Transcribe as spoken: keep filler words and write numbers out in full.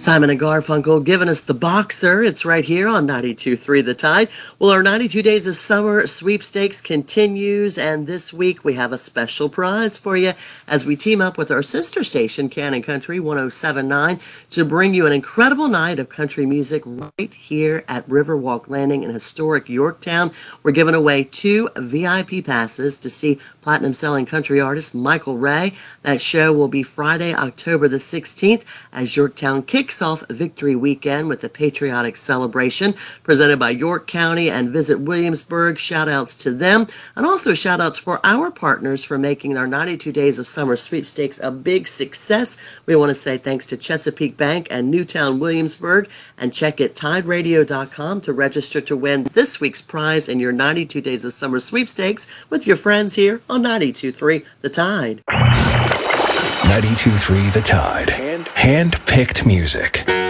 Simon and Garfunkel giving us the boxer. It's right here on ninety-two point three The Tide. Well, our ninety-two Days of Summer sweepstakes continues, and this week we have a special prize for you as we team up with our sister station, Cannon Country one oh seven point nine, to bring you an incredible night of country music right here at Riverwalk Landing in historic Yorktown. We're giving away two V I P passes to see platinum-selling country artist Michael Ray. That show will be Friday, October the sixteenth, as Yorktown kicks off Victory Weekend with a patriotic celebration presented by York County and Visit Williamsburg. Shout-outs to them, and also shout-outs for our partners for making our ninety-two Days of Summer sweepstakes a big success. We want to say thanks to Chesapeake Bank and Newtown Williamsburg, and check it tide radio dot com to register to win this week's prize in your ninety-two Days of Summer sweepstakes with your friends here on ninety-two point three The Tide. ninety-two point three The Tide. Hand-picked music.